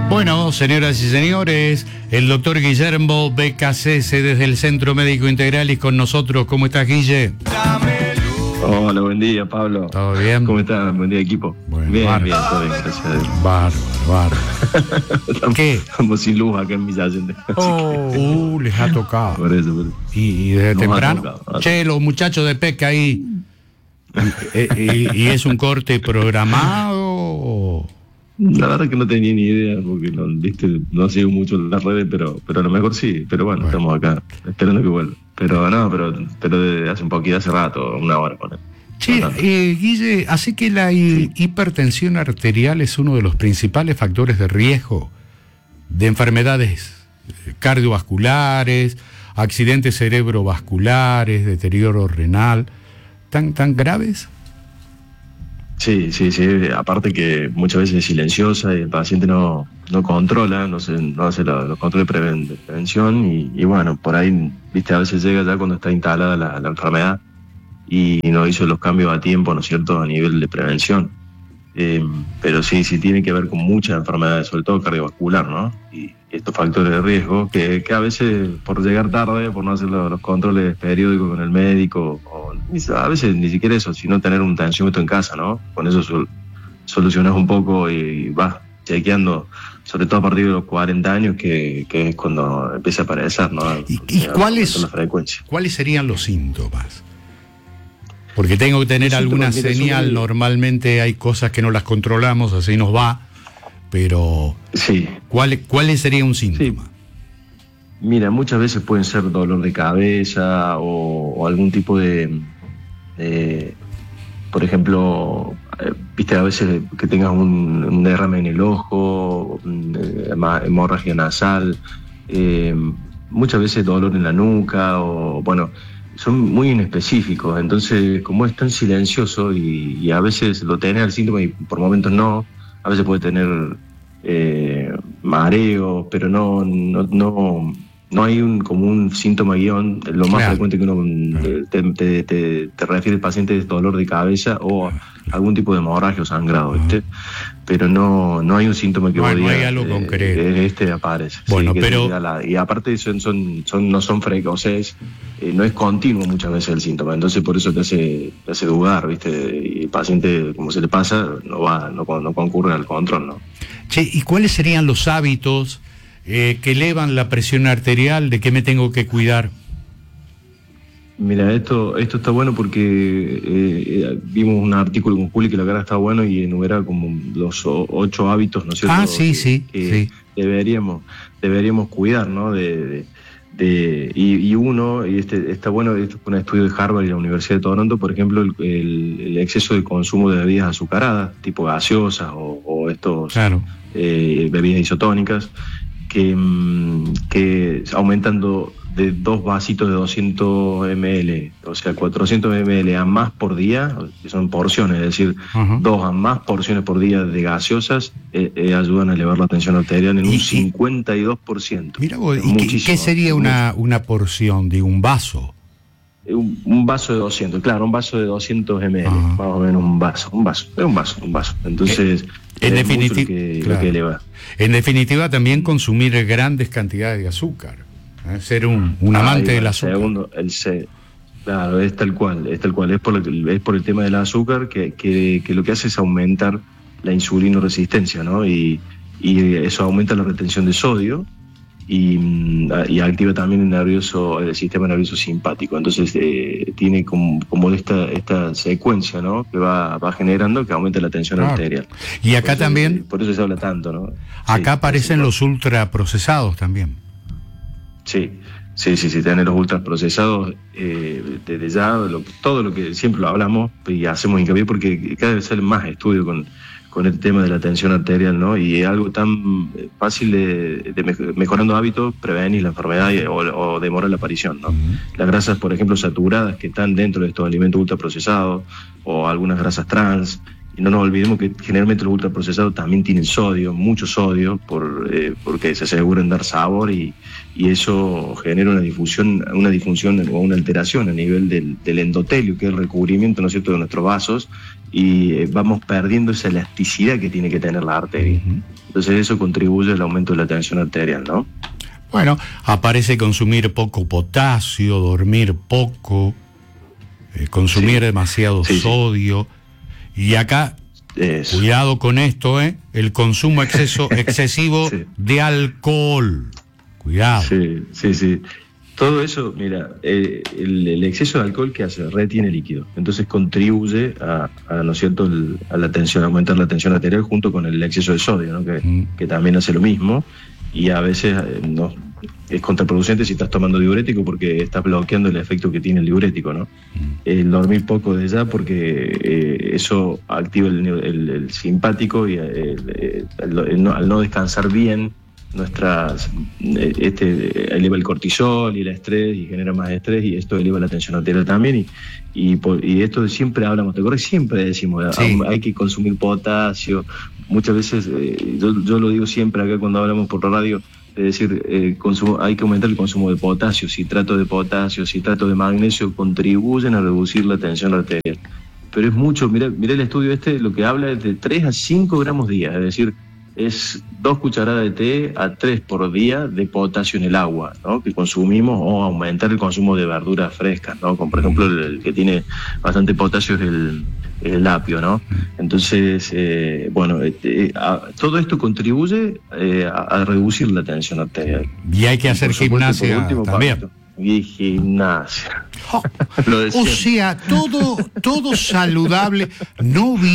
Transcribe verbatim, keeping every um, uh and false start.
Bueno, señoras y señores, el doctor Guillermo Beccacece desde el Centro Médico Integral y con nosotros. ¿Cómo estás, Guille? Hola, buen día, Pablo. ¿Todo bien? ¿Cómo estás? Buen día, equipo. Bueno, bien, bárbaro. bien, todo bien, gracias a Dios. Bárbaro, bárbaro. ¿Qué? Estamos sin luz acá en Villa Allende. Oh, uh, les ha tocado. Por eso, por eso. Y, y desde Nos ha temprano. tocado, Che, los muchachos de pesca ahí. ¿Y, y, y es un corte programado? La verdad que no tenía ni idea, porque no, viste, no sigo mucho las redes, pero, pero a lo mejor sí. Pero bueno, Bueno. estamos acá, esperando que vuelva. Pero no, pero, pero de hace un poquito, hace rato, una hora con él. Che, No tanto. eh, Guille, así que la hi- hipertensión arterial es uno de los principales factores de riesgo de enfermedades eh, cardiovasculares, accidentes cerebrovasculares, deterioro renal, tan, tan graves. Sí, sí, sí. Aparte que muchas veces es silenciosa y el paciente no, no controla, no, se, no hace la- los controles de, preven- de prevención y, y bueno, por ahí, viste, a veces llega ya cuando está instalada la, la enfermedad y no hizo los cambios a tiempo, ¿no es cierto?, a nivel de prevención. Eh, pero sí, sí tiene que ver con muchas enfermedades, sobre todo cardiovascular, ¿no? Y estos factores de riesgo que, que a veces por llegar tarde, por no hacer los, los controles periódicos con el médico, o ni- a veces ni siquiera eso, sino tener un tensiómetro en casa, ¿no? Con eso sol- solucionas un poco y vas chequeando, sobre todo a partir de los cuarenta años, que, que es cuando empieza a aparecer, ¿no? ¿Y, y cuáles, La frecuencia. cuáles serían los síntomas? Porque tengo que tener Los alguna síntomas, mira, señal, son- normalmente hay cosas que no las controlamos, así nos va, pero Sí. ¿cuál, ¿cuál sería un síntoma? Mira, muchas veces pueden ser dolor de cabeza o, o algún tipo de, de, por ejemplo, eh, viste a veces que tengas un, un derrame en el ojo, un, eh, hema- hemorragia nasal, eh, muchas veces dolor en la nuca o, bueno, son muy inespecíficos. Entonces, como es tan silencioso y, y a veces lo tenés el síntoma y por momentos no, a veces puede tener eh, mareo, pero no, no, no, no hay un como un síntoma guión. Lo más Claro. frecuente que uno eh, te, te, te, te refiere el paciente es dolor de cabeza o algún tipo de hemorragia o sangrado, ¿viste? Pero no, no hay un síntoma que No hay- vos no hay digas, algo eh, concreto. eh, este aparece. Bueno, que pero- te diga la- y aparte son, son, son, no son frecuentes, o sea, es, eh, no es continuo muchas veces el síntoma, entonces por eso te hace, te hace dudar, ¿viste? Y el paciente, como se le pasa, no va, no, no concurre al control, ¿no? Che, ¿y cuáles serían los hábitos eh, que elevan la presión arterial? ¿De qué me tengo que cuidar? Mira, esto, esto está bueno porque eh, eh, vimos un artículo con Juli que la cara está bueno y enumera como los o- ocho hábitos, ¿no es cierto? Ah, sí, que, sí, que sí. deberíamos, deberíamos cuidar, ¿no? De, de, de- y, y uno, y este está bueno, esto fue un estudio de Harvard y la Universidad de Toronto, por ejemplo, el, el- el exceso de consumo de bebidas azucaradas, tipo gaseosas o, o estos Claro. eh, bebidas isotónicas, que, mm, que aumentando de dos vasitos de doscientos mililitros, o sea, cuatrocientos mililitros a más por día, que son porciones, es decir, Ajá. dos a más porciones por día de gaseosas, eh, eh, ayudan a elevar la tensión arterial en Y- un y- cincuenta y dos por ciento. Mira vos, Es ¿y qué, muchísimo. qué sería una, una porción de un vaso? Un, un vaso de doscientos, claro, un vaso de doscientos mililitros, Ajá. más o menos un vaso, un vaso, es un vaso, un vaso. Entonces, En es mucho definitiva, lo que, lo claro. que eleva. En definitiva, también consumir grandes cantidades de azúcar. ¿eh? Ser un, un amante Ahí va, del el azúcar. Segundo, el se- claro, es tal cual, es tal cual, es por, el, es por el tema del azúcar que, que, que lo que hace es aumentar la insulinoresistencia, ¿no? Y, y eso aumenta la retención de sodio y, mm, y activa también el nervioso, el sistema nervioso simpático. Entonces eh, tiene como, como esta, esta secuencia, ¿no? Que va, va generando que aumenta la tensión Claro. arterial. Y acá Entonces, también, eh, Por eso se habla tanto, ¿no? acá Sí, aparecen sí, los ultraprocesados también. Sí, sí, sí, sí, tener los ultraprocesados, eh, desde ya, lo- todo lo que siempre lo hablamos y hacemos hincapié porque cada vez salen más estudios con, con el tema de la tensión arterial, ¿no? Y es algo tan eh, fácil de, de mej- mejorando hábitos, prevenir la enfermedad y- o, o demorar la aparición, ¿no? Ujú. Las grasas, por ejemplo, saturadas que están dentro de estos alimentos ultraprocesados o algunas grasas trans. Y no nos olvidemos que generalmente los ultraprocesados también tienen sodio, mucho sodio, por, eh, porque se aseguran dar sabor y, y eso genera una difusión, una disfunción o una alteración a nivel del, del endotelio, que es el recubrimiento, ¿no es cierto?, de nuestros vasos, y eh, vamos perdiendo esa elasticidad que tiene que tener la arteria. Uh-huh. Entonces eso contribuye al aumento de la tensión arterial, ¿no? Bueno, aparece consumir poco potasio, dormir poco, eh, consumir sí. demasiado sí, sodio. Sí. Y acá, eso. Cuidado con esto, ¿eh? El consumo exceso, excesivo sí. de alcohol. Cuidado. Sí, sí, sí. Todo eso, mira, eh, el, el exceso de alcohol que hace, retiene líquido. Entonces contribuye a, a ¿no es cierto?, el, a la tensión, aumentar la tensión arterial junto con el exceso de sodio, ¿no? Que, mm. que también hace lo mismo. Y a veces eh, no, es contraproducente si estás tomando diurético porque estás bloqueando el efecto que tiene el diurético, ¿no? Mm. El dormir poco de ya porque eh, eso activa el, el, el simpático y el, el, el, el no, al no descansar bien, nuestras este eleva el cortisol y el estrés y genera más estrés y esto eleva la tensión arterial también y, y, y esto siempre hablamos, ¿te acuerdas? Siempre decimos, sí. hay que consumir potasio. Muchas veces, eh, yo, yo lo digo siempre acá cuando hablamos por la radio, es decir, eh, consumo, hay que aumentar el consumo de potasio, citrato de potasio, citrato de magnesio, contribuyen a reducir la tensión arterial. Pero es mucho, mirá, mirá el estudio este, lo que habla es de tres a cinco gramos día, es decir, es dos cucharadas de té a tres por día de potasio en el agua, ¿no?, que consumimos, o aumentar el consumo de verduras frescas, ¿no?, como por ejemplo el, el que tiene bastante potasio es el, el apio, ¿no? Entonces, eh, bueno, eh, a, todo esto contribuye eh, a, a reducir la tensión arterial. Y hay que hacer gimnasia último, también. Pacto, y gimnasia. Oh, o sea, todo, todo saludable, no